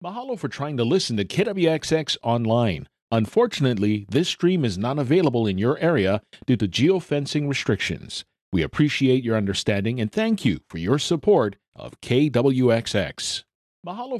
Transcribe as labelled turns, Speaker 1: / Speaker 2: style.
Speaker 1: Mahalo for trying to listen to KWXX online. Unfortunately, this stream is not available in your area due to geofencing restrictions. We appreciate your understanding and thank you for your support of KWXX. Mahalo